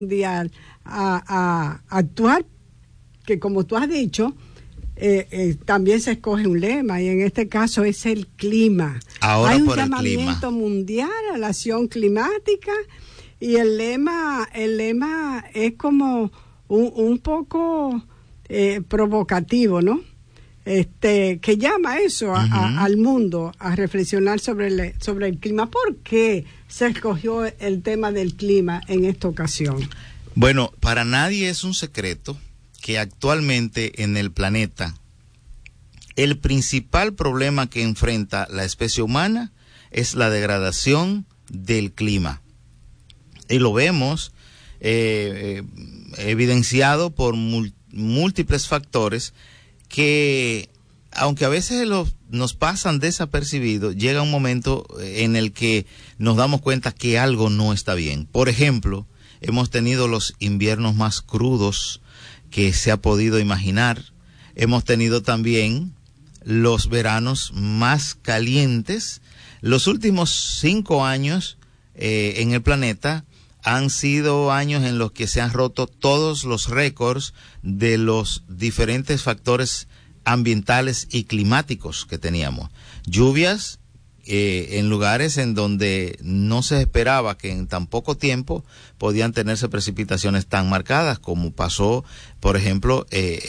mundial a actuar, que como tú has dicho, también se escoge un lema, y en este caso es el clima. Ahora hay un por el llamamiento clima mundial a la acción climática, y el lema es como un poco provocativo, ¿no? Que llama eso al mundo a reflexionar sobre el clima. ¿Por qué se escogió el tema del clima en esta ocasión? Bueno, para nadie es un secreto que actualmente en el planeta el principal problema que enfrenta la especie humana es la degradación del clima. Y lo vemos evidenciado por múltiples factores que, aunque a veces nos pasan desapercibidos, llega un momento en el que nos damos cuenta que algo no está bien. Por ejemplo, hemos tenido los inviernos más crudos que se ha podido imaginar. Hemos tenido también los veranos más calientes. Los últimos 5 años en el planeta han sido años en los que se han roto todos los récords de los diferentes factores ambientales y climáticos que teníamos. Lluvias en lugares en donde no se esperaba que en tan poco tiempo podían tenerse precipitaciones tan marcadas, como pasó, por ejemplo,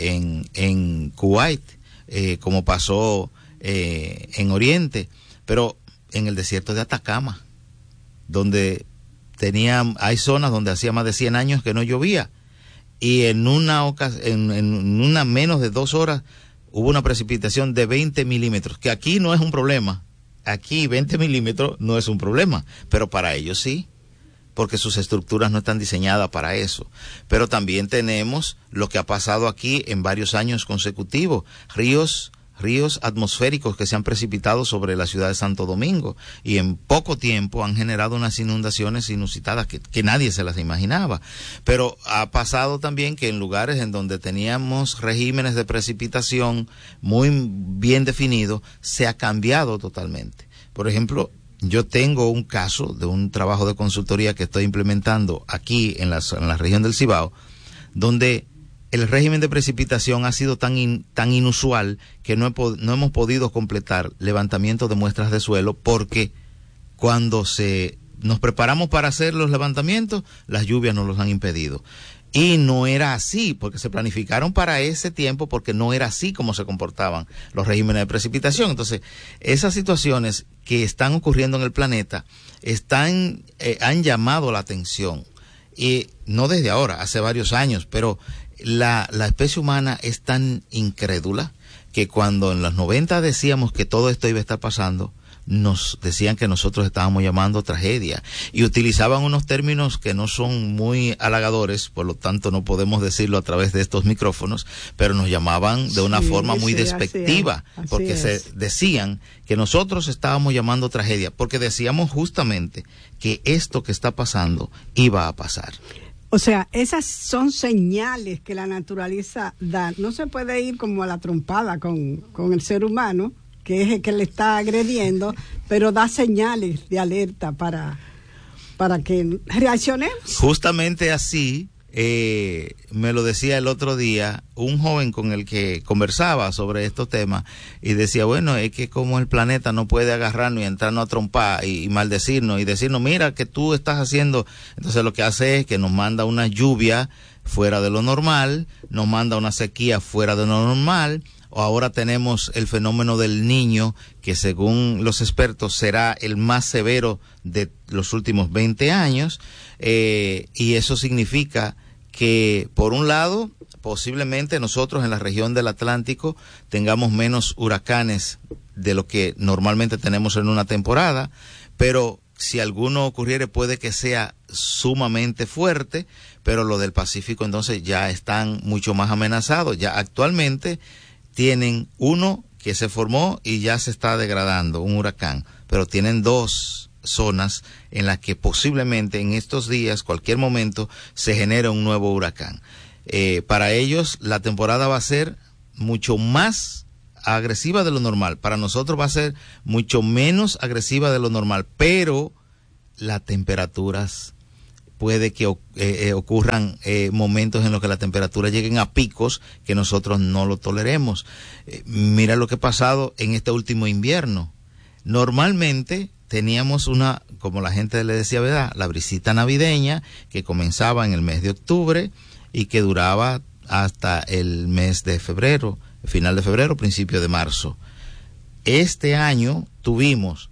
en Kuwait, como pasó en Oriente, pero en el desierto de Atacama, donde hay zonas donde hacía más de 100 años que no llovía, y en una menos de 2 horas hubo una precipitación de 20 milímetros, que aquí no es un problema. Aquí 20 milímetros no es un problema, pero para ellos sí, porque sus estructuras no están diseñadas para eso. Pero también tenemos lo que ha pasado aquí en varios años consecutivos, ríos atmosféricos que se han precipitado sobre la ciudad de Santo Domingo, y en poco tiempo han generado unas inundaciones inusitadas que nadie se las imaginaba. Pero ha pasado también que en lugares en donde teníamos regímenes de precipitación muy bien definidos, se ha cambiado totalmente. Por ejemplo, yo tengo un caso de un trabajo de consultoría que estoy implementando aquí en la región del Cibao, donde el régimen de precipitación ha sido tan inusual que no hemos podido completar levantamientos de muestras de suelo, porque cuando nos preparamos para hacer los levantamientos, las lluvias nos los han impedido. Y no era así, porque se planificaron para ese tiempo, porque no era así como se comportaban los regímenes de precipitación. Entonces, esas situaciones que están ocurriendo en el planeta han llamado la atención, y no desde ahora, hace varios años, pero la especie humana es tan incrédula que cuando en los 90 decíamos que todo esto iba a estar pasando, nos decían que nosotros estábamos llamando tragedia, y utilizaban unos términos que no son muy halagadores, por lo tanto no podemos decirlo a través de estos micrófonos, pero nos llamaban de una forma muy despectiva, porque se decían que nosotros estábamos llamando tragedia, porque decíamos justamente que esto que está pasando iba a pasar. O sea, esas son señales que la naturaleza da. No se puede ir como a la trompada con el ser humano, que es el que le está agrediendo, pero da señales de alerta para que reaccionemos. Justamente así, me lo decía el otro día un joven con el que conversaba sobre estos temas, y decía, bueno, es que como el planeta no puede agarrarnos y entrarnos a trompar y maldecirnos y decirnos, mira que tú estás haciendo, entonces lo que hace es que nos manda una lluvia fuera de lo normal, nos manda una sequía fuera de lo normal. O ahora tenemos el fenómeno del Niño, que según los expertos será el más severo de los últimos 20 años, y eso significa que, por un lado, posiblemente nosotros en la región del Atlántico tengamos menos huracanes de lo que normalmente tenemos en una temporada, pero si alguno ocurriere puede que sea sumamente fuerte, pero los del Pacífico entonces ya están mucho más amenazados. Ya actualmente tienen uno que se formó y ya se está degradando, un huracán, pero tienen 2 zonas en las que posiblemente en estos días, cualquier momento, se genere un nuevo huracán. Para ellos la temporada va a ser mucho más agresiva de lo normal, para nosotros va a ser mucho menos agresiva de lo normal, pero las temperaturas puede que ocurran momentos en los que la temperatura lleguen a picos que nosotros no lo toleremos. Mira lo que ha pasado en este último invierno. Normalmente teníamos como la gente le decía, ¿verdad?, la brisita navideña que comenzaba en el mes de octubre y que duraba hasta el mes de febrero, final de febrero, principio de marzo. Este año tuvimos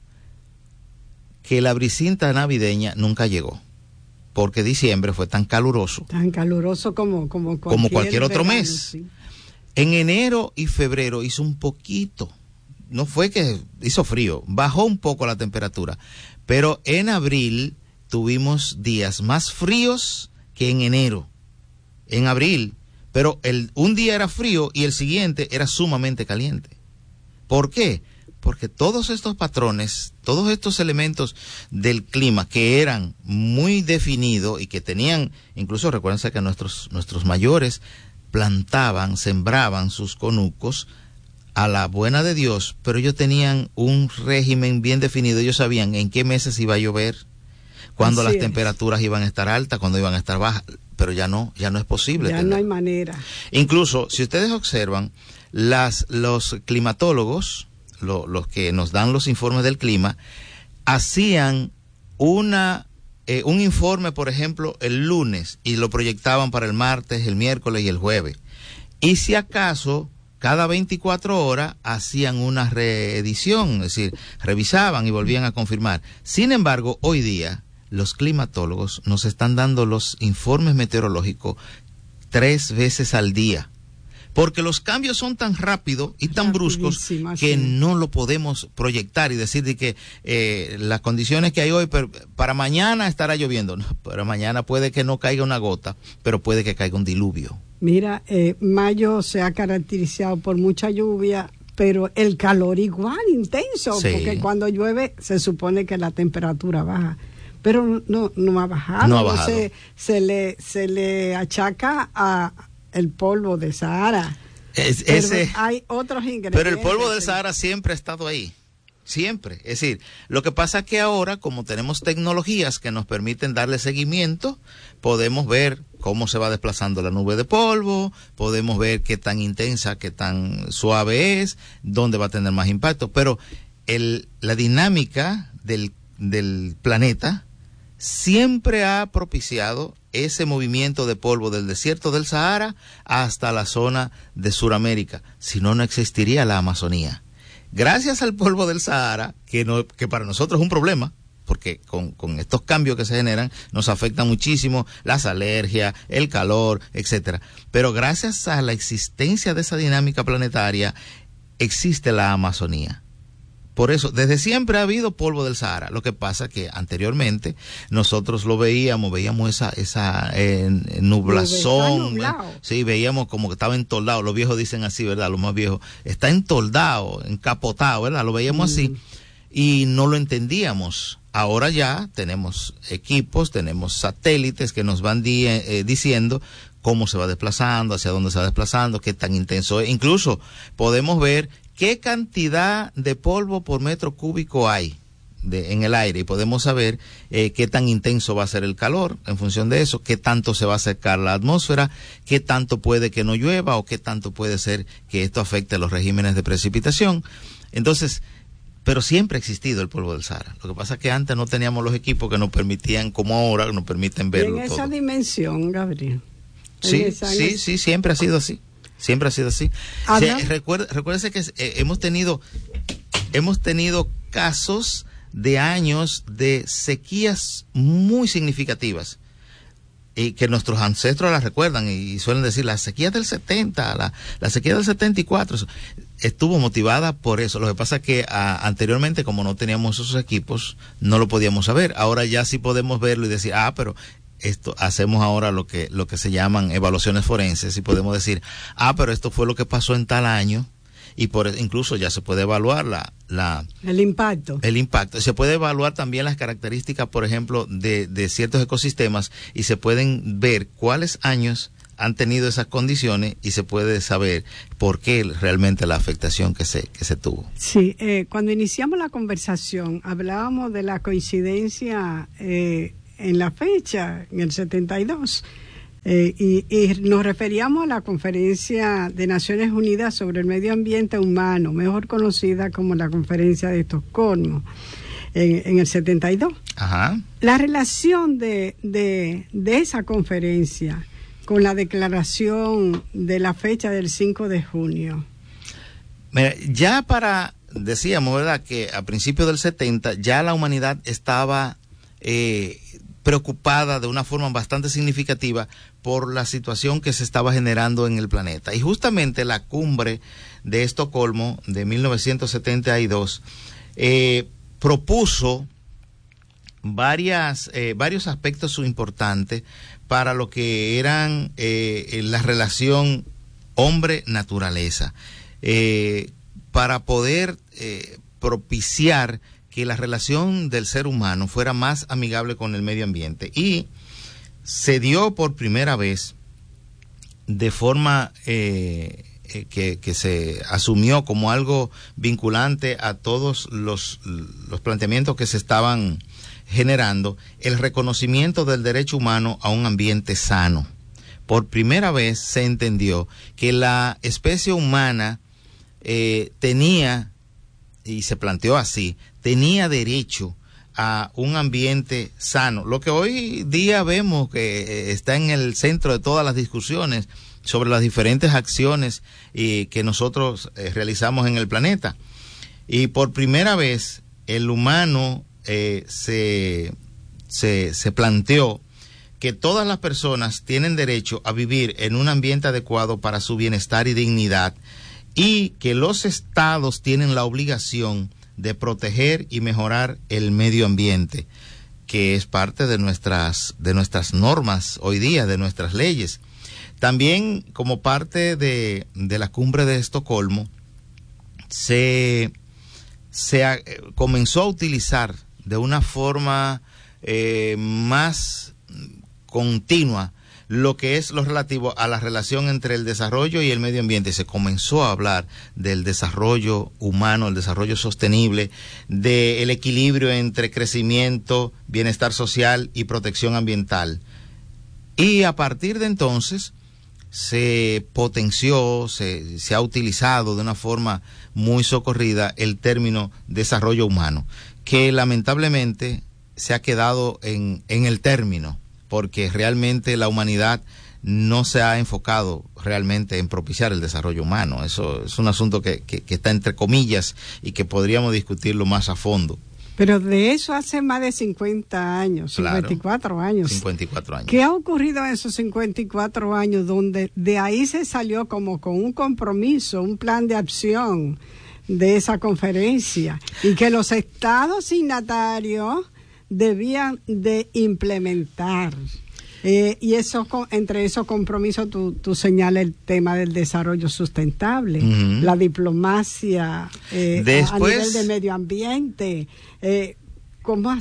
que la brisita navideña nunca llegó, porque diciembre fue tan caluroso. Tan caluroso como cualquier otro verano, mes. Sí. En enero y febrero hizo un poquito, no fue que hizo frío, bajó un poco la temperatura, pero en abril tuvimos días más fríos que en enero. En abril, pero un día era frío y el siguiente era sumamente caliente. ¿Por qué? Porque todos estos patrones, todos estos elementos del clima que eran muy definidos y que tenían, incluso recuérdense que nuestros mayores plantaban, sembraban sus conucos a la buena de Dios, pero ellos tenían un régimen bien definido. Ellos sabían en qué meses iba a llover, cuándo las temperaturas iban a estar altas, cuándo iban a estar bajas, pero ya no es posible. Ya no hay manera. Incluso, si ustedes observan, los climatólogos, los que nos dan los informes del clima, hacían un informe, por ejemplo, el lunes y lo proyectaban para el martes, el miércoles y el jueves. Y si acaso, cada 24 horas hacían una reedición, es decir, revisaban y volvían a confirmar. Sin embargo, hoy día, los climatólogos nos están dando los informes meteorológicos 3 veces al día. Porque los cambios son tan rápidos y tan bruscos que no lo podemos proyectar y decir de que las condiciones que hay hoy, para mañana estará lloviendo. No, para mañana puede que no caiga una gota, pero puede que caiga un diluvio. Mira, mayo se ha caracterizado por mucha lluvia, pero el calor igual intenso, sí. Porque cuando llueve se supone que la temperatura baja. Pero no ha bajado. No ha bajado. Se le achaca a el polvo de Sahara. Hay otros ingredientes. Pero el polvo del Sahara siempre ha estado ahí. Siempre. Es decir, lo que pasa es que ahora, como tenemos tecnologías que nos permiten darle seguimiento, podemos ver cómo se va desplazando la nube de polvo, podemos ver qué tan intensa, qué tan suave es, dónde va a tener más impacto. Pero la dinámica del planeta siempre ha propiciado ese movimiento de polvo del desierto del Sahara hasta la zona de Sudamérica. Si no, no existiría la Amazonía. Gracias al polvo del Sahara, que para nosotros es un problema, porque con estos cambios que se generan nos afectan muchísimo las alergias, el calor, etcétera. Pero gracias a la existencia de esa dinámica planetaria existe la Amazonía. Por eso, desde siempre ha habido polvo del Sahara. Lo que pasa que anteriormente nosotros lo veíamos esa nublazón. Sí, veíamos como que estaba entoldado. Los viejos dicen así, ¿verdad? Los más viejos. Está entoldado, encapotado, ¿verdad? Lo veíamos así y no lo entendíamos. Ahora ya tenemos equipos, tenemos satélites que nos van diciendo cómo se va desplazando, hacia dónde se va desplazando, qué tan intenso es. Incluso podemos ver qué cantidad de polvo por metro cúbico hay en el aire y podemos saber qué tan intenso va a ser el calor en función de eso, qué tanto se va a secar la atmósfera, qué tanto puede que no llueva o qué tanto puede ser que esto afecte los regímenes de precipitación. Entonces, pero siempre ha existido el polvo del Sahara. Lo que pasa es que antes no teníamos los equipos que nos permitían, como ahora, que nos permiten verlo todo. En esa dimensión, Gabriel. Sí, siempre ha sido así. Siempre ha sido así. O sea, recuérdese que hemos tenido casos de años de sequías muy significativas y que nuestros ancestros las recuerdan y suelen decir la sequía del 70, la sequía del 74, estuvo motivada por eso. Lo que pasa es que anteriormente, como no teníamos esos equipos, no lo podíamos saber. Ahora ya sí podemos verlo y decir, pero esto hacemos ahora lo que se llaman evaluaciones forenses y podemos decir, pero esto fue lo que pasó en tal año y incluso ya se puede evaluar el impacto. Se puede evaluar también las características, por ejemplo, de ciertos ecosistemas y se pueden ver cuáles años han tenido esas condiciones y se puede saber por qué realmente la afectación que se tuvo. Sí, cuando iniciamos la conversación hablábamos de la coincidencia en la fecha, en el 72. Y nos referíamos a la Conferencia de Naciones Unidas sobre el Medio Ambiente Humano, mejor conocida como la Conferencia de Estocolmo, en el 72. Ajá. La relación de esa conferencia con la declaración de la fecha del 5 de junio. Mira, decíamos, ¿verdad?, que a principios del 70 ya la humanidad estaba preocupada de una forma bastante significativa por la situación que se estaba generando en el planeta. Y justamente la cumbre de Estocolmo de 1972 propuso varios aspectos importantes para lo que eran la relación hombre-naturaleza, para poder propiciar que la relación del ser humano fuera más amigable con el medio ambiente. Y se dio por primera vez de forma que se asumió como algo vinculante a todos los planteamientos que se estaban generando, el reconocimiento del derecho humano a un ambiente sano. Por primera vez se entendió que la especie humana tenía, y se planteó así, tenía derecho a un ambiente sano, lo que hoy día vemos que está en el centro de todas las discusiones sobre las diferentes acciones que nosotros realizamos en el planeta. Y por primera vez el humano se planteó que todas las personas tienen derecho a vivir en un ambiente adecuado para su bienestar y dignidad, y que los estados tienen la obligación de proteger y mejorar el medio ambiente, que es parte de nuestras normas hoy día, de nuestras leyes. También, como parte de la cumbre de Estocolmo, se comenzó a utilizar de una forma más continua lo que es lo relativo a la relación entre el desarrollo y el medio ambiente. Se comenzó a hablar del desarrollo humano, el desarrollo sostenible, del equilibrio entre crecimiento, bienestar social y protección ambiental. Y a partir de entonces se potenció, se ha utilizado de una forma muy socorrida el término desarrollo humano, que lamentablemente se ha quedado en el término, porque realmente la humanidad no se ha enfocado realmente en propiciar el desarrollo humano. Eso es un asunto que está entre comillas y que podríamos discutirlo más a fondo. Pero de eso hace más de 50 años, claro, 54 años. 54 años. ¿Qué ha ocurrido en esos 54 años donde de ahí se salió como con un compromiso, un plan de acción de esa conferencia, y que los estados signatarios debían de implementar? Y eso, entre esos compromisos tú señalas el tema del desarrollo sustentable, la diplomacia a nivel de medio ambiente. ¿Cómo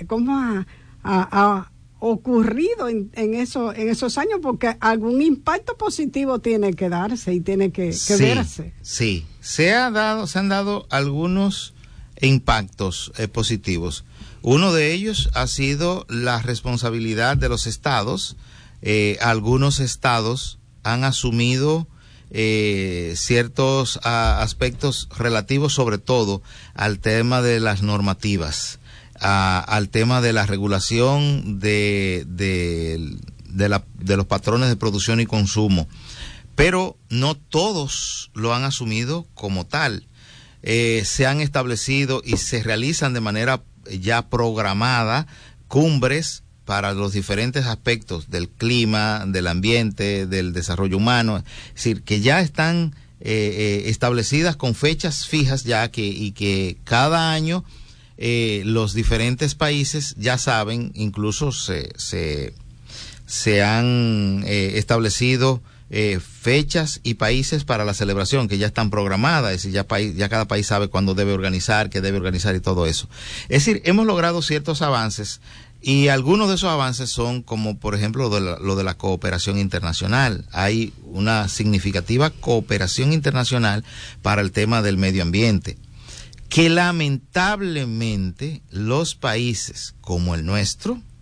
ha ocurrido en esos años? Porque algún impacto positivo tiene que darse y tiene que verse. Sí, se han dado algunos impactos positivos. Uno de ellos ha sido la responsabilidad de los estados. Algunos estados han asumido ciertos aspectos relativos sobre todo al tema de las normativas, al tema de la regulación de los patrones de producción y consumo, pero no todos lo han asumido como tal. Se han establecido y se realizan de manera ya programada cumbres para los diferentes aspectos del clima, del ambiente, del desarrollo humano. Es decir, que ya están establecidas con fechas fijas ya y que cada año los diferentes países ya saben, incluso se han establecido fechas y países para la celebración que ya están programadas. Es decir, ya cada país sabe cuándo debe organizar, qué debe organizar y todo eso. Es decir, hemos logrado ciertos avances, y algunos de esos avances son como por ejemplo lo de la cooperación internacional. Hay una significativa cooperación internacional para el tema del medio ambiente, que lamentablemente los países como el nuestro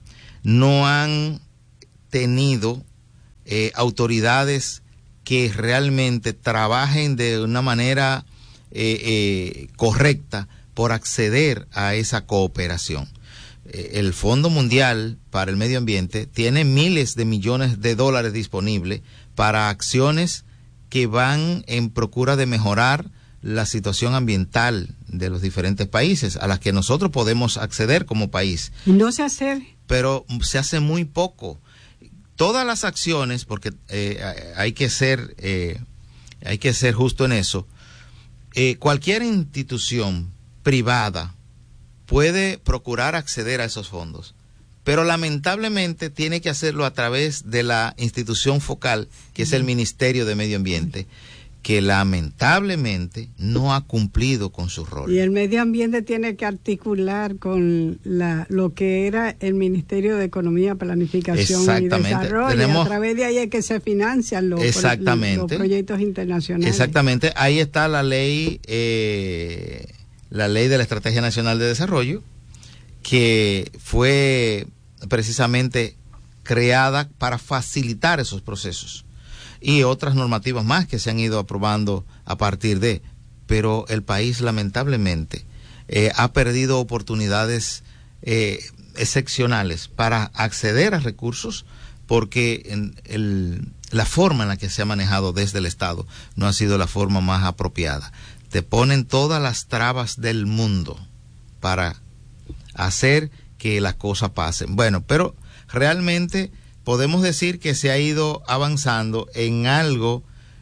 no han tenido autoridades que realmente trabajen de una manera correcta por acceder a esa cooperación. El Fondo Mundial para el Medio Ambiente tiene miles de millones de dólares disponibles para acciones que van en procura de mejorar la situación ambiental de los diferentes países a las que nosotros podemos acceder como país. No se hace. Pero se hace muy poco. Todas las acciones, porque hay que ser justo en eso, cualquier institución privada puede procurar acceder a esos fondos, pero lamentablemente tiene que hacerlo a través de la institución focal, que es el Ministerio de Medio Ambiente, que lamentablemente no ha cumplido con su rol. Y el medio ambiente tiene que articular con lo que era el Ministerio de Economía, Planificación y Desarrollo. A través de ahí es que se financian los proyectos internacionales. Exactamente. Ahí está la ley de la Estrategia Nacional de Desarrollo, que fue precisamente creada para facilitar esos procesos, y otras normativas más que se han ido aprobando a partir de, pero el país lamentablemente ha perdido oportunidades excepcionales para acceder a recursos, porque la forma en la que se ha manejado desde el Estado no ha sido la forma más apropiada. Te ponen todas las trabas del mundo para hacer que las cosas pasen. Bueno, pero realmente podemos decir que se ha ido avanzando en algo,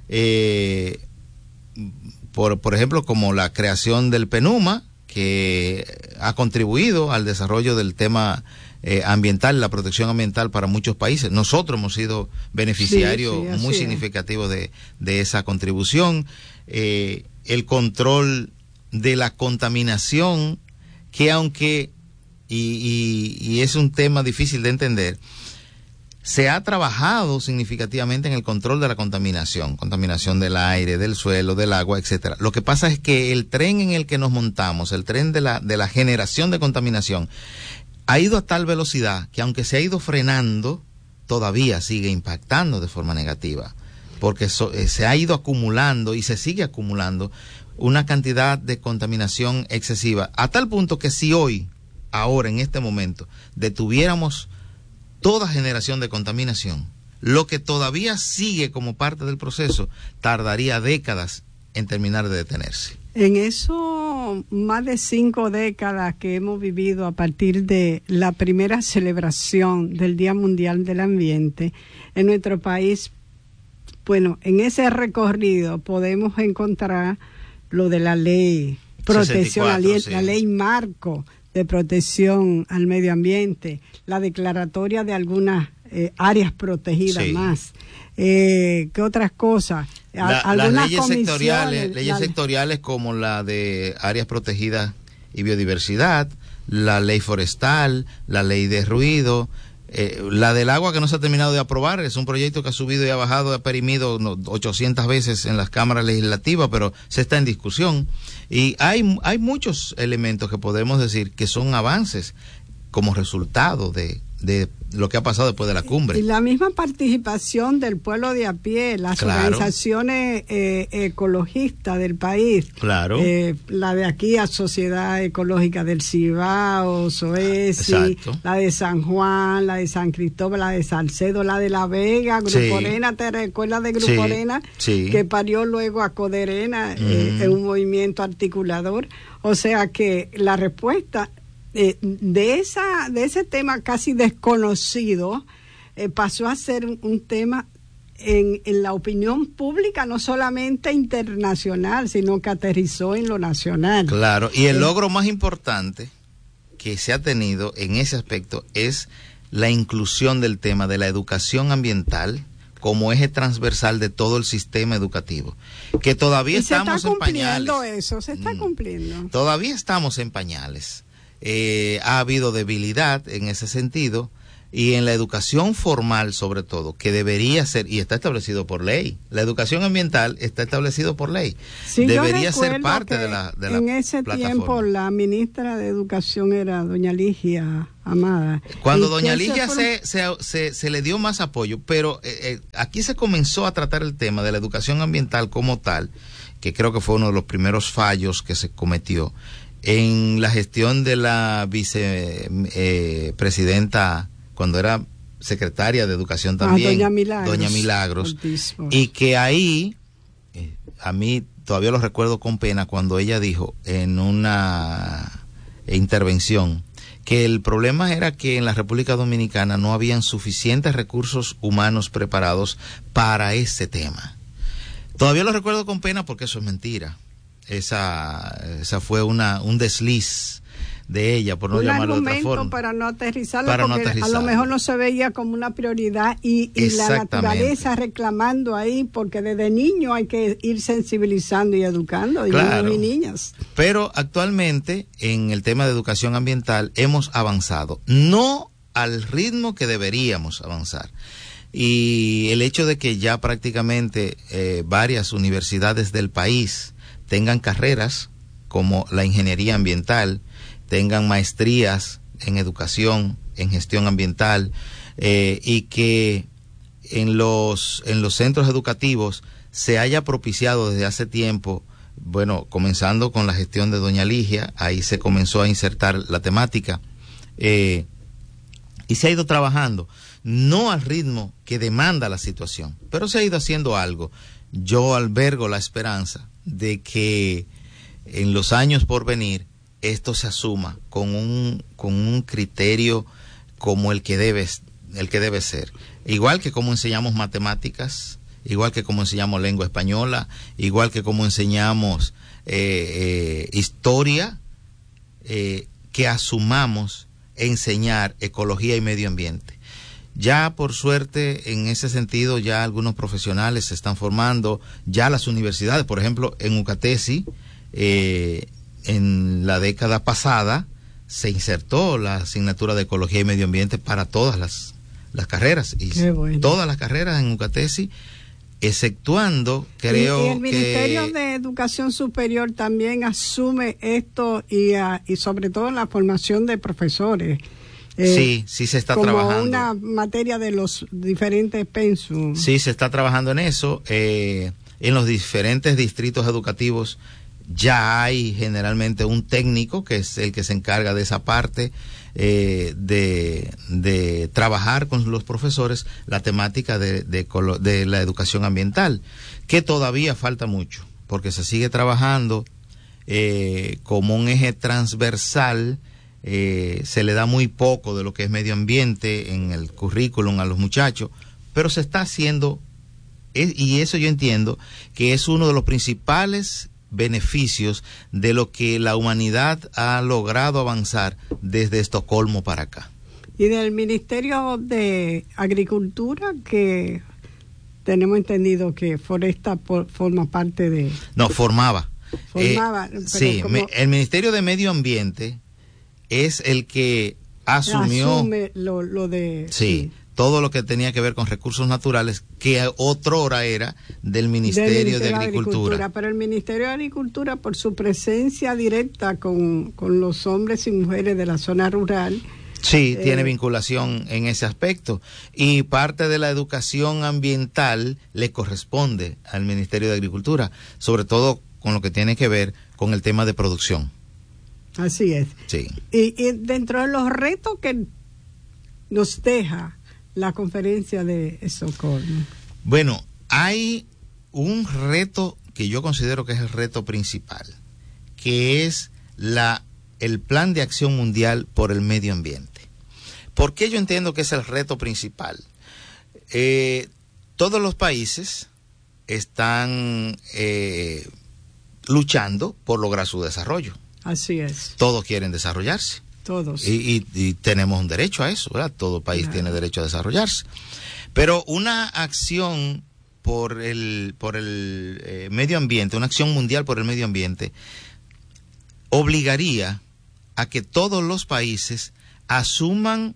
por ejemplo, como la creación del PENUMA, que ha contribuido al desarrollo del tema ambiental, la protección ambiental para muchos países. Nosotros hemos sido beneficiarios muy significativos de esa contribución. El control de la contaminación, que aunque, y es un tema difícil de entender, se ha trabajado significativamente en el control de la contaminación del aire, del suelo, del agua, etcétera. Lo que pasa es que el tren en el que nos montamos, el tren de la generación de contaminación, ha ido a tal velocidad que aunque se ha ido frenando, todavía sigue impactando de forma negativa, porque se ha ido acumulando y se sigue acumulando una cantidad de contaminación excesiva, a tal punto que si hoy, ahora, en este momento, detuviéramos toda generación de contaminación, lo que todavía sigue como parte del proceso tardaría décadas en terminar de detenerse. En eso, más de 5 décadas que hemos vivido a partir de la primera celebración del Día Mundial del Ambiente, en nuestro país, bueno, en ese recorrido podemos encontrar lo de la ley, protección, 64, la ley marco de protección al medio ambiente, la declaratoria de algunas áreas protegidas más. ¿Qué otras cosas? Las leyes sectoriales como la de áreas protegidas y biodiversidad, la ley forestal, la ley de ruido, la del agua que no se ha terminado de aprobar, es un proyecto que ha subido y ha bajado, ha perimido 800 veces en las cámaras legislativas, pero se está en discusión. Y hay muchos elementos que podemos decir que son avances como resultado de lo que ha pasado después de la cumbre. Y la misma participación del pueblo de a pie, las organizaciones ecologistas del país. Claro. La de aquí a Sociedad Ecológica del Cibao, SOESI, la de San Juan, la de San Cristóbal, la de Salcedo, la de La Vega, Grupo Arena, ¿te recuerdas de Grupo Arena? Sí. Que parió luego a Coderena, en un movimiento articulador. O sea que la respuesta de ese tema casi desconocido pasó a ser un tema en la opinión pública, no solamente internacional, sino que aterrizó en lo nacional. Claro, y el logro más importante que se ha tenido en ese aspecto es la inclusión del tema de la educación ambiental como eje transversal de todo el sistema educativo, que todavía estamos en pañales. Se está cumpliendo. Todavía estamos en pañales. Ha habido debilidad en ese sentido. y en la educación formal sobre todo, que debería ser, y está establecido por ley, la educación ambiental está establecido por ley, sí, debería ser parte de la en ese plataforma. Tiempo la ministra de Educación era doña Ligia Amada. Cuando doña Ligia se le dio más apoyo, pero aquí se comenzó a tratar el tema de la educación ambiental como tal, que creo que fue uno de los primeros fallos que se cometió en la gestión de la vicepresidenta, cuando era secretaria de Educación también, doña Milagros, y que ahí, a mí todavía lo recuerdo con pena, cuando ella dijo en una intervención que el problema era que en la República Dominicana no habían suficientes recursos humanos preparados para ese tema. Todavía lo recuerdo con pena porque eso es mentira. Esa fue un desliz de ella, por no llamarlo de otra forma. Para no aterrizarla, porque a lo mejor no se veía como una prioridad y la naturaleza reclamando ahí, porque desde niño hay que ir sensibilizando y educando, claro, niños y niñas. Pero actualmente en el tema de educación ambiental hemos avanzado, no al ritmo que deberíamos avanzar. Y el hecho de que ya prácticamente varias universidades del país tengan carreras como la ingeniería ambiental, tengan maestrías en educación, en gestión ambiental, y que en los centros educativos se haya propiciado desde hace tiempo, bueno, comenzando con la gestión de doña Ligia, ahí se comenzó a insertar la temática, y se ha ido trabajando, no al ritmo que demanda la situación, pero se ha ido haciendo algo. Yo albergo la esperanza de que en los años por venir esto se asuma con un criterio como el que debe ser, igual que como enseñamos matemáticas, igual que como enseñamos lengua española, igual que como enseñamos historia, que asumamos enseñar ecología y medio ambiente. Ya por suerte en ese sentido ya algunos profesionales se están formando, ya las universidades, por ejemplo en UCATESI, en la década pasada se insertó la asignatura de ecología y medio ambiente para todas las carreras, y bueno, todas las carreras en UCATESI, exceptuando, creo y el Ministerio de Educación Superior también asume esto y sobre todo en la formación de profesores. Sí se está como trabajando. Como una materia de los diferentes pensum. Sí, se está trabajando en eso. En los diferentes distritos educativos ya hay generalmente un técnico que es el que se encarga de esa parte, de trabajar con los profesores la temática de la educación ambiental, que todavía falta mucho, porque se sigue trabajando como un eje transversal. Se le da muy poco de lo que es medio ambiente en el currículum a los muchachos, pero se está haciendo, y eso yo entiendo que es uno de los principales beneficios de lo que la humanidad ha logrado avanzar desde Estocolmo para acá. Y del Ministerio de Agricultura, que tenemos entendido que Foresta forma parte de... No, formaba. Sí, como... el Ministerio de Medio Ambiente es el que asume lo de... Sí, todo lo que tenía que ver con recursos naturales, que otrora era del Ministerio de Agricultura. Pero el Ministerio de Agricultura, por su presencia directa con los hombres y mujeres de la zona rural... Sí, tiene vinculación en ese aspecto. Y parte de la educación ambiental le corresponde al Ministerio de Agricultura, sobre todo con lo que tiene que ver con el tema de producción. Así es. Sí. Y dentro de los retos que nos deja la conferencia de Estocolmo. Bueno, hay un reto que yo considero que es el reto principal, que es el Plan de Acción Mundial por el Medio Ambiente. ¿Por qué yo entiendo que es el reto principal? Todos los países están luchando por lograr su desarrollo. Así es. Todos quieren desarrollarse. Todos. Y tenemos un derecho a eso, ¿verdad? Todo país tiene derecho a desarrollarse. Pero una acción por el medio ambiente, una acción mundial por el medio ambiente, obligaría a que todos los países asuman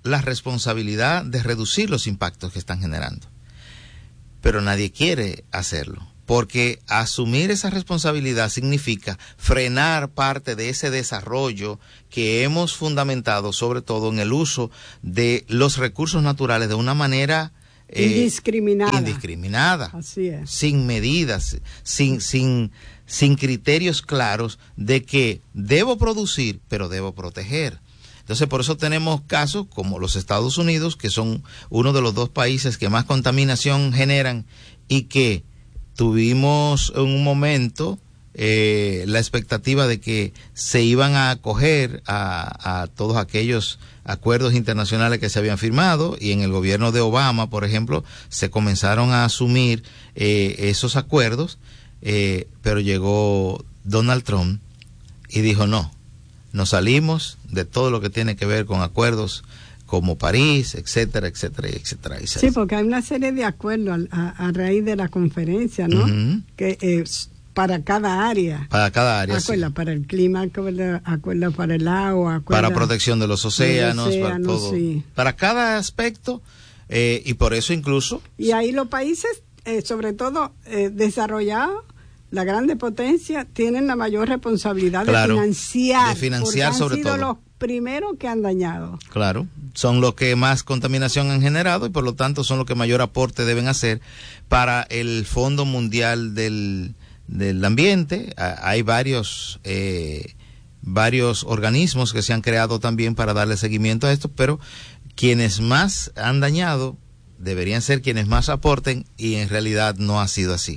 la responsabilidad de reducir los impactos que están generando. Pero nadie quiere hacerlo, porque asumir esa responsabilidad significa frenar parte de ese desarrollo que hemos fundamentado, sobre todo en el uso de los recursos naturales de una manera indiscriminada. Así es. Sin medidas, sin criterios claros de que debo producir, pero debo proteger. Entonces, por eso tenemos casos como los Estados Unidos, que son uno de los 2 países que más contaminación generan y que tuvimos en un momento la expectativa de que se iban a acoger a todos aquellos acuerdos internacionales que se habían firmado, y en el gobierno de Obama, por ejemplo, se comenzaron a asumir esos acuerdos, pero llegó Donald Trump y dijo no, nos salimos de todo lo que tiene que ver con acuerdos como París, etcétera, etcétera, etcétera. Sí, porque hay una serie de acuerdos a raíz de la conferencia, ¿no? Uh-huh. Que para cada área. Para cada área, acuerda, sí. Para el clima, acuerda para el agua, acuerda para protección de los océanos, para todo. Sí. Para cada aspecto, y por eso incluso... Y ahí los países, sobre todo desarrollados, la grande potencia, tienen la mayor responsabilidad, claro, de financiar sobre han sido todo los primeros que han dañado. Claro, son los que más contaminación han generado y por lo tanto son los que mayor aporte deben hacer para el Fondo Mundial del Ambiente. Hay varios organismos que se han creado también para darle seguimiento a esto, pero quienes más han dañado deberían ser quienes más aporten, y en realidad no ha sido así.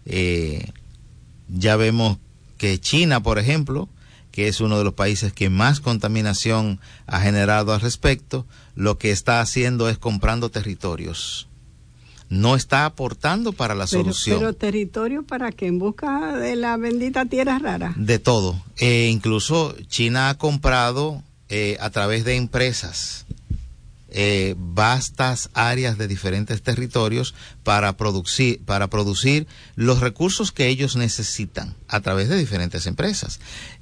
Ya vemos que China, por ejemplo, que es uno de los países que más contaminación ha generado al respecto, lo que está haciendo es comprando territorios. No está aportando para la solución. ¿Pero territorio para qué? ¿En busca de la bendita tierra rara? De todo. Incluso China ha comprado a través de empresas vastas áreas de diferentes territorios para producir los recursos que ellos necesitan a través de diferentes empresas.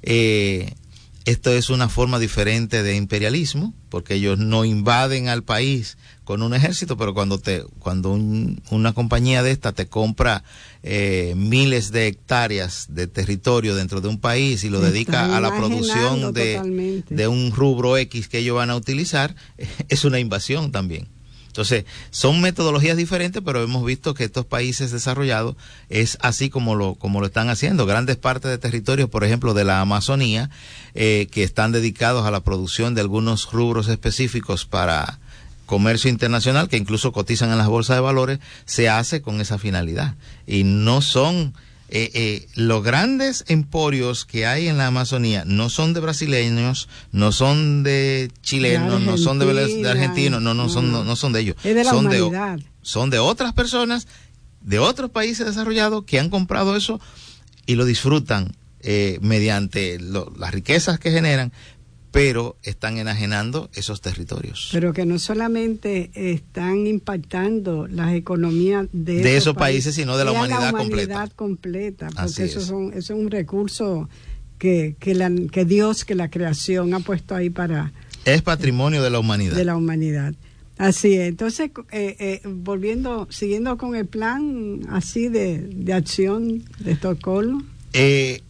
Esto es una forma diferente de imperialismo, porque ellos no invaden al país con un ejército, pero cuando una compañía de esta te compra miles de hectáreas de territorio dentro de un país y lo dedica a la producción de un rubro X que ellos van a utilizar, es una invasión también. Entonces, son metodologías diferentes, pero hemos visto que estos países desarrollados es así como lo están haciendo. Grandes partes de territorios, por ejemplo, de la Amazonía, que están dedicados a la producción de algunos rubros específicos para comercio internacional, que incluso cotizan en las bolsas de valores, se hace con esa finalidad. Y no son... los grandes emporios que hay en la Amazonía no son de brasileños, no son de chilenos, no son de argentinos, no son de ellos. Es de la humanidad. Son de otras personas, de otros países desarrollados que han comprado eso y lo disfrutan mediante las riquezas que generan, pero están enajenando esos territorios. Pero que no solamente están impactando las economías de esos países, sino de la humanidad completa. Porque eso es un recurso que Dios, que la creación ha puesto ahí para... Es patrimonio de la humanidad. De la humanidad. Así es. Entonces, siguiendo con el plan así de acción de Estocolmo. 3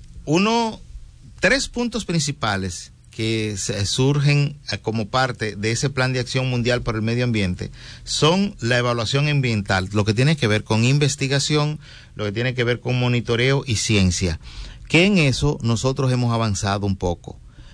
puntos principales que surgen como parte de ese plan de acción mundial por el medio ambiente son la evaluación ambiental, lo que tiene que ver con investigación, lo que tiene que ver con monitoreo y ciencia, que en eso nosotros hemos avanzado un poco.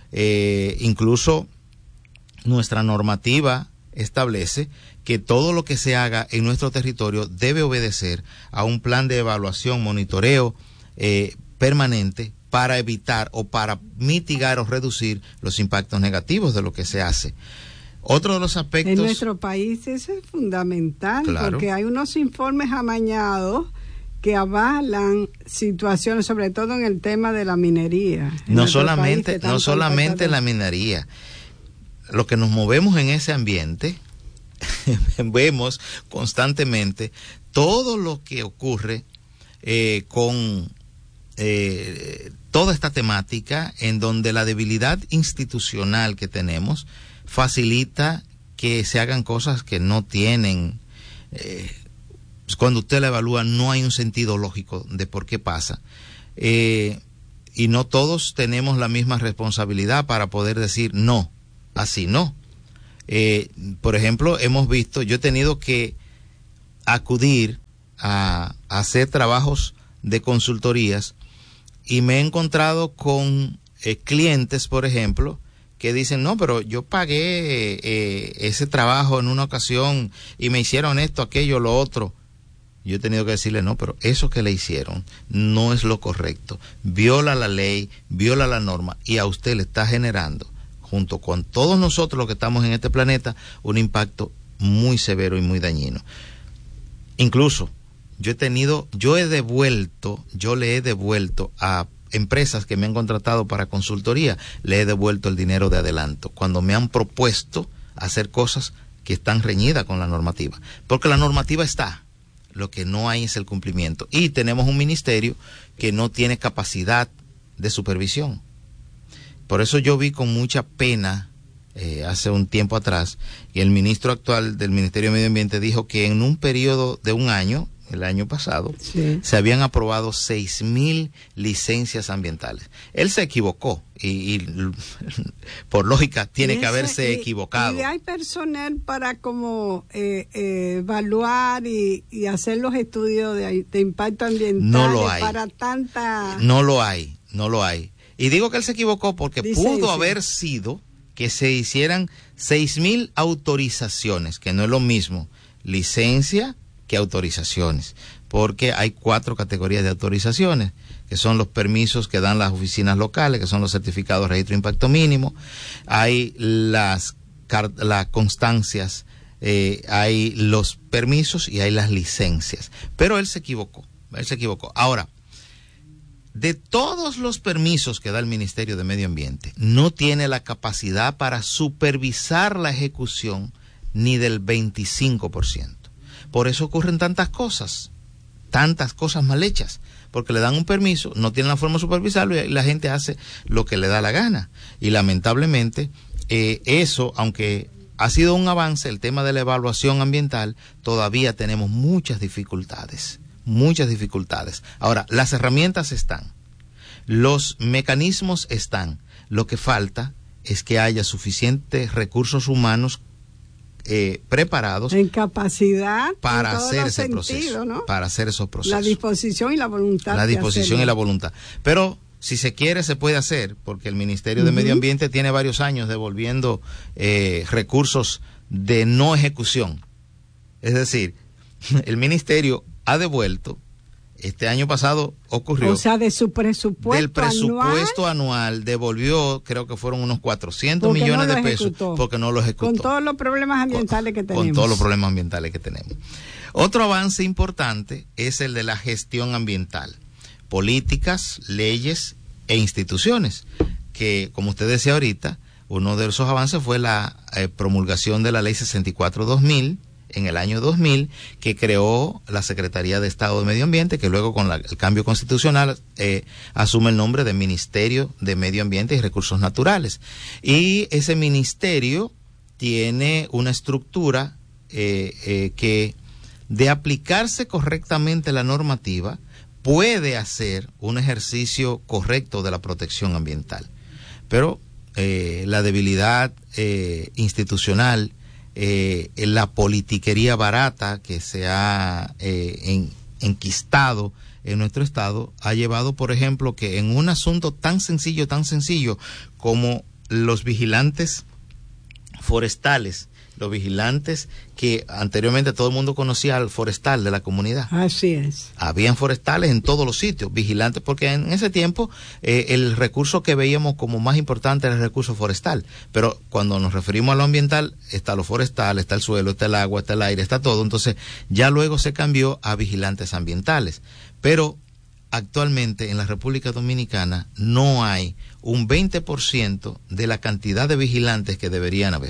Incluso nuestra normativa establece que todo lo que se haga en nuestro territorio debe obedecer a un plan de evaluación, monitoreo permanente, para evitar o para mitigar o reducir los impactos negativos de lo que se hace. Otro de los aspectos... En nuestro país eso es fundamental, claro, porque hay unos informes amañados que avalan situaciones, sobre todo en el tema de la minería. No solamente la minería. Lo que nos movemos en ese ambiente, vemos constantemente todo lo que ocurre con... toda esta temática en donde la debilidad institucional que tenemos facilita que se hagan cosas que no tienen, cuando usted la evalúa no hay un sentido lógico de por qué pasa. Y no todos tenemos la misma responsabilidad para poder decir no, así no. Por ejemplo, yo he tenido que acudir a hacer trabajos de consultorías y me he encontrado con clientes, por ejemplo, que dicen, no, pero yo pagué ese trabajo en una ocasión y me hicieron esto, aquello, lo otro. Yo he tenido que decirle, no, pero eso que le hicieron no es lo correcto, viola la ley, viola la norma y a usted le está generando, junto con todos nosotros los que estamos en este planeta, un impacto muy severo y muy dañino. Incluso yo le he devuelto a empresas que me han contratado para consultoría, le he devuelto el dinero de adelanto cuando me han propuesto hacer cosas que están reñidas con la normativa, porque la normativa está, lo que no hay es el cumplimiento, y tenemos un ministerio que no tiene capacidad de supervisión. Por eso yo vi con mucha pena hace un tiempo atrás, y el ministro actual del Ministerio de Medio Ambiente dijo que en un periodo de un año, el año pasado, sí, se habían aprobado 6,000 licencias ambientales. Él se equivocó y por lógica tiene que haberse equivocado. ¿Y hay personal para como evaluar y hacer los estudios de impacto ambiental? No lo hay. Para tanta... No lo hay. Y digo que él se equivocó porque pudo haber sido que se hicieran 6,000 autorizaciones, que no es lo mismo licencia que autorizaciones, porque hay 4 categorías de autorizaciones, que son los permisos que dan las oficinas locales, que son los certificados de registro de impacto mínimo, hay las constancias, hay los permisos y hay las licencias. Pero él se equivocó. Ahora, de todos los permisos que da el Ministerio de Medio Ambiente, no tiene la capacidad para supervisar la ejecución ni del 25%. Por eso ocurren tantas cosas mal hechas, porque le dan un permiso, no tienen la forma de supervisarlo y la gente hace lo que le da la gana. Y lamentablemente eso, aunque ha sido un avance, el tema de la evaluación ambiental, todavía tenemos muchas dificultades. Ahora, las herramientas están, los mecanismos están, lo que falta es que haya suficientes recursos humanos preparados en capacidad para hacer ese proceso, ¿no? Para hacer esos procesos. La disposición y la voluntad. Pero si se quiere, se puede hacer, porque el Ministerio de Medio Ambiente tiene varios años devolviendo recursos de no ejecución. Es decir, el Ministerio ha devuelto, este año pasado ocurrió. O sea, de su presupuesto del presupuesto anual devolvió, creo que fueron unos 400 millones de pesos porque no lo ejecutó. Con todos los problemas ambientales que tenemos. Otro avance importante es el de la gestión ambiental. Políticas, leyes e instituciones, que como usted decía ahorita, uno de esos avances fue la promulgación de la Ley 64/2000, en el año 2000, que creó la Secretaría de Estado de Medio Ambiente, que luego con el cambio constitucional asume el nombre de Ministerio de Medio Ambiente y Recursos Naturales. Y ese ministerio tiene una estructura que, de aplicarse correctamente la normativa, puede hacer un ejercicio correcto de la protección ambiental. Pero la debilidad institucional, la politiquería barata que se ha enquistado en nuestro estado ha llevado, por ejemplo, que en un asunto tan sencillo como los vigilantes forestales, los vigilantes que anteriormente todo el mundo conocía al forestal de la comunidad. Así es. Habían forestales en todos los sitios, vigilantes, porque en ese tiempo el recurso que veíamos como más importante era el recurso forestal. Pero cuando nos referimos a lo ambiental, está lo forestal, está el suelo, está el agua, está el aire, está todo. Entonces ya luego se cambió a vigilantes ambientales. Pero actualmente en la República Dominicana no hay un 20% de la cantidad de vigilantes que deberían haber.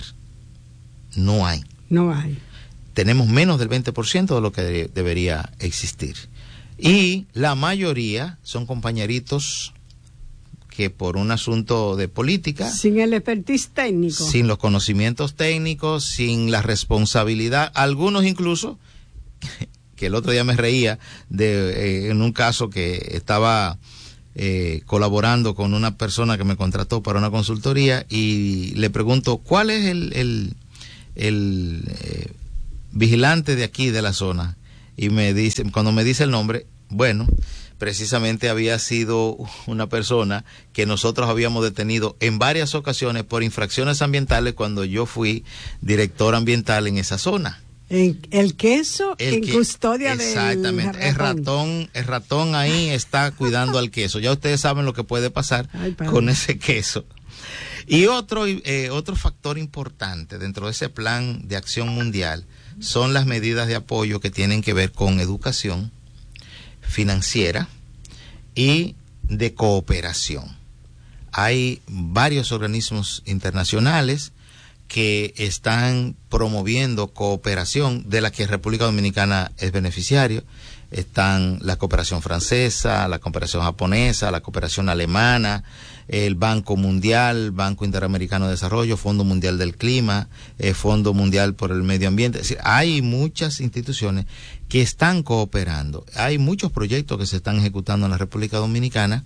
No hay. Tenemos menos del 20% de lo que debería existir. Y la mayoría son compañeritos que por un asunto de política, sin el expertise técnico, sin los conocimientos técnicos, sin la responsabilidad, algunos incluso, que el otro día me reía en un caso que estaba colaborando con una persona que me contrató para una consultoría, y le pregunto cuál es el vigilante de aquí de la zona, y me dice, cuando me dice el nombre, bueno, precisamente había sido una persona que nosotros habíamos detenido en varias ocasiones por infracciones ambientales cuando yo fui director ambiental en esa zona. El queso en custodia exactamente, del ratón. El ratón ahí está cuidando al queso. Ya ustedes saben lo que puede pasar con ese queso. Y otro factor importante dentro de ese plan de acción mundial son las medidas de apoyo que tienen que ver con educación financiera y de cooperación. Hay varios organismos internacionales que están promoviendo cooperación, de la que República Dominicana es beneficiario. Están la cooperación francesa, la cooperación japonesa, la cooperación alemana, el Banco Mundial, Banco Interamericano de Desarrollo, Fondo Mundial del Clima, Fondo Mundial por el Medio Ambiente. Es decir, hay muchas instituciones que están cooperando. Hay muchos proyectos que se están ejecutando en la República Dominicana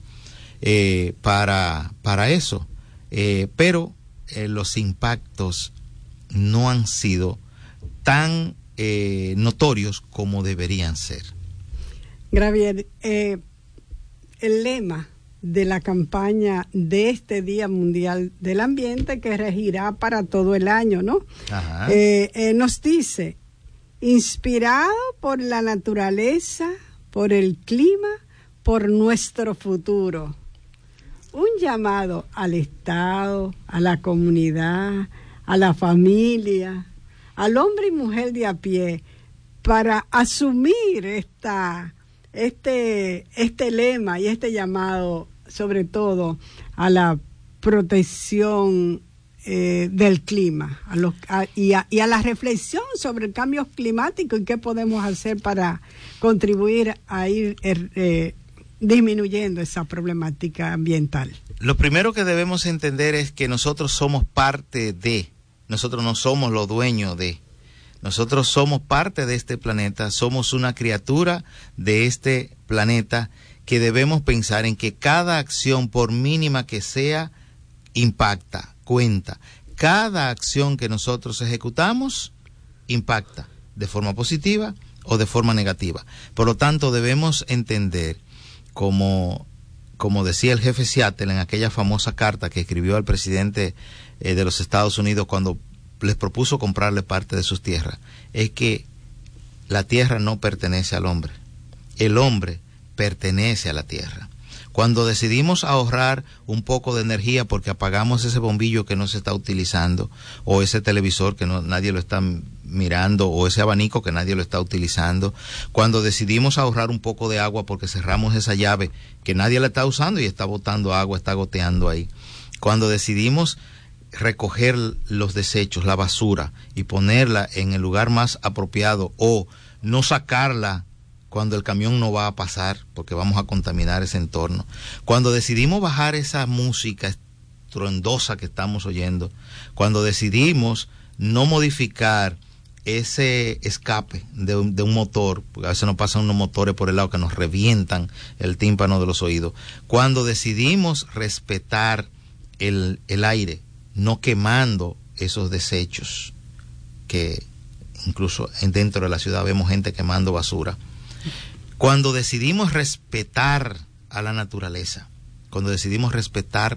para eso, pero los impactos no han sido tan notorios como deberían ser. Javier, el lema de la campaña de este Día Mundial del Ambiente, que regirá para todo el año, ¿no? Ajá. Nos dice: inspirado por la naturaleza, por el clima, por nuestro futuro. Un llamado al Estado, a la comunidad, a la familia, al hombre y mujer de a pie, para asumir este lema y este llamado, sobre todo a la protección del clima, y a la reflexión sobre el cambio climático y qué podemos hacer para contribuir a ir disminuyendo esa problemática ambiental. Lo primero que debemos entender es que nosotros somos parte de, nosotros no somos los dueños de, nosotros somos parte de este planeta, somos una criatura de este planeta, que debemos pensar en que cada acción, por mínima que sea, impacta, cuenta. Cada acción que nosotros ejecutamos impacta de forma positiva o de forma negativa. Por lo tanto, debemos entender, como decía el jefe Seattle en aquella famosa carta que escribió al presidente de los Estados Unidos cuando les propuso comprarle parte de sus tierras, es que la tierra no pertenece al hombre, el hombre pertenece a la tierra. Cuando decidimos ahorrar un poco de energía porque apagamos ese bombillo que no se está utilizando, o ese televisor que nadie lo está mirando, o ese abanico que nadie lo está utilizando, cuando decidimos ahorrar un poco de agua porque cerramos esa llave que nadie la está usando y está botando agua, está goteando ahí, cuando decidimos recoger los desechos, la basura, y ponerla en el lugar más apropiado, o no sacarla cuando el camión no va a pasar porque vamos a contaminar ese entorno, cuando decidimos bajar esa música estruendosa que estamos oyendo, cuando decidimos no modificar ese escape de un motor, porque a veces nos pasan unos motores por el lado que nos revientan el tímpano de los oídos, cuando decidimos respetar el aire, no quemando esos desechos, que incluso dentro de la ciudad vemos gente quemando basura, cuando decidimos respetar a la naturaleza, cuando decidimos respetar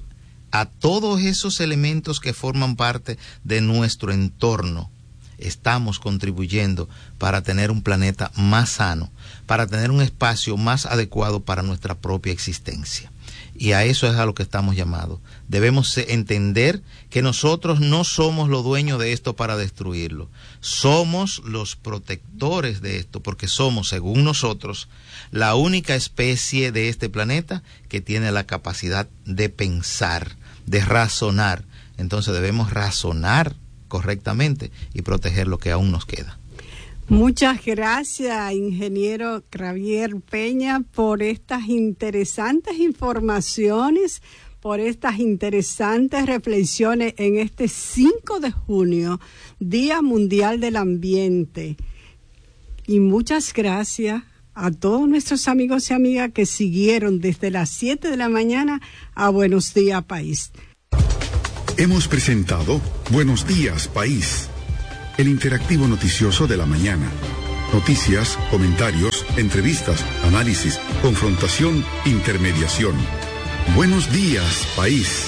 a todos esos elementos que forman parte de nuestro entorno, estamos contribuyendo para tener un planeta más sano, para tener un espacio más adecuado para nuestra propia existencia. Y a eso es a lo que estamos llamados. Debemos entender que nosotros no somos los dueños de esto para destruirlo. Somos los protectores de esto, porque somos, según nosotros, la única especie de este planeta que tiene la capacidad de pensar, de razonar. Entonces debemos razonar correctamente y proteger lo que aún nos queda. Muchas gracias, ingeniero Javier Peña, por estas interesantes informaciones, por estas interesantes reflexiones en este 5 de junio, Día Mundial del Ambiente. Y muchas gracias a todos nuestros amigos y amigas que siguieron desde las 7 de la mañana a Buenos Días País. Hemos presentado Buenos Días País, el interactivo noticioso de la mañana. Noticias, comentarios, entrevistas, análisis, confrontación, intermediación. Buenos Días País.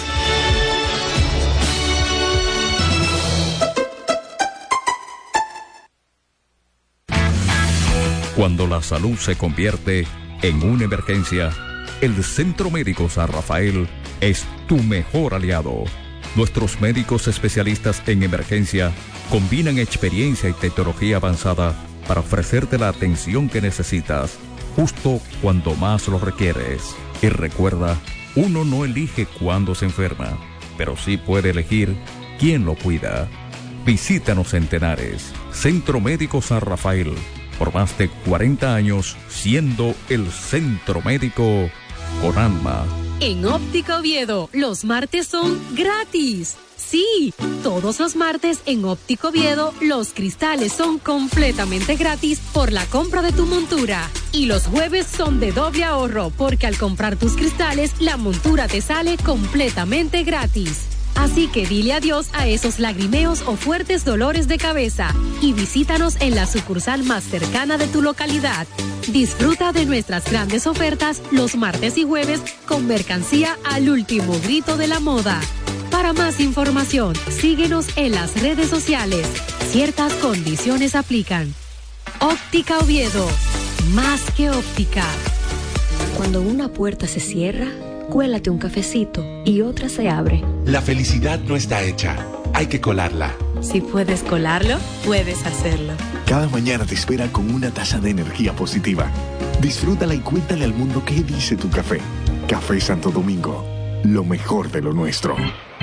Cuando la salud se convierte en una emergencia, el Centro Médico San Rafael es tu mejor aliado. Nuestros médicos especialistas en emergencia combinan experiencia y tecnología avanzada para ofrecerte la atención que necesitas, justo cuando más lo requieres. Y recuerda, uno no elige cuándo se enferma, pero sí puede elegir quién lo cuida. Visítanos en Tenares, Centro Médico San Rafael, por más de 40 años siendo el centro médico con alma. En Óptica Oviedo, los martes son gratis. Sí, todos los martes en Óptica Oviedo, los cristales son completamente gratis por la compra de tu montura. Y los jueves son de doble ahorro, porque al comprar tus cristales, la montura te sale completamente gratis. Así que dile adiós a esos lagrimeos o fuertes dolores de cabeza y visítanos en la sucursal más cercana de tu localidad. Disfruta de nuestras grandes ofertas los martes y jueves con mercancía al último grito de la moda. Para más información, síguenos en las redes sociales. Ciertas condiciones aplican. Óptica Oviedo, más que óptica. Cuando una puerta se cierra, cuélate un cafecito y otra se abre. La felicidad no está hecha, hay que colarla. Si puedes colarlo, puedes hacerlo. Cada mañana te espera con una taza de energía positiva. Disfrútala y cuéntale al mundo qué dice tu café. Café Santo Domingo, lo mejor de lo nuestro.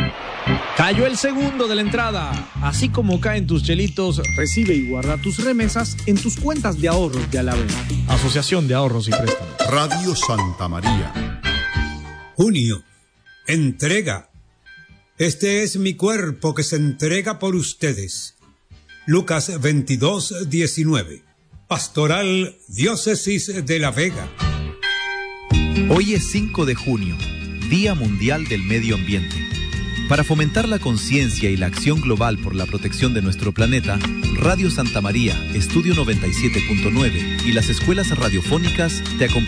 Cayó el segundo de la entrada. Así como caen tus chelitos, recibe y guarda tus remesas en tus cuentas de ahorros de Alavés. Asociación de Ahorros y Préstamos. Radio Santa María. Junio. Entrega. Este es mi cuerpo que se entrega por ustedes. Lucas 22:19. Pastoral Diócesis de La Vega. Hoy es 5 de junio, Día Mundial del Medio Ambiente. Para fomentar la conciencia y la acción global por la protección de nuestro planeta, Radio Santa María, Estudio 97.9 y las escuelas radiofónicas te acompañan